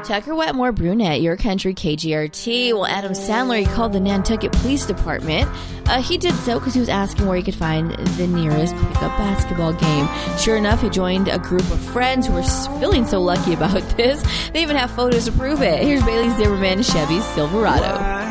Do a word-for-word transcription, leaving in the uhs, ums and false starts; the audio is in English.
Tucker Wetmore Brunette, Your Country K G R T. Well, Adam Sandler, he called the Nantucket Police Department. Uh, he did so because he was asking where he could find the nearest pickup basketball game. Sure enough, he joined a group of friends who were feeling so lucky about this. They even have photos to prove it. Here's Bailey Zimmerman, Chevy's Silverado.